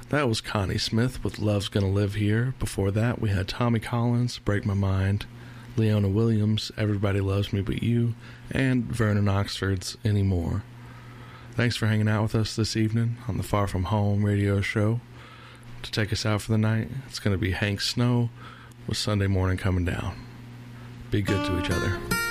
That was Connie Smith with Love's Gonna Live Here. Before that, we had Tommy Collins, Break My Mind, Leona Williams, Everybody Loves Me But You, and Vernon Oxford's Anymore. Thanks for hanging out with us this evening on the Far From Home radio show. To take us out for the night, it's going to be Hank Snow with Sunday Morning Coming Down. Be good to each other.